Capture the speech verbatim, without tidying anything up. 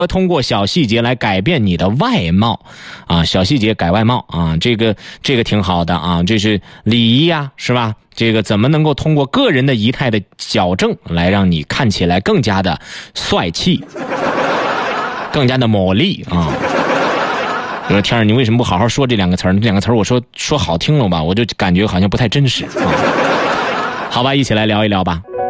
通过小细节来改变你的外貌啊，小细节改外貌啊，这个这个挺好的啊，这是礼仪呀，是吧？这个怎么能够通过个人的仪态的矫正来让你看起来更加的帅气，更加的美丽啊？我说天儿，你为什么不好好说这两个词儿？这两个词儿我说说好听了吧，我就感觉好像不太真实啊。好吧，一起来聊一聊吧。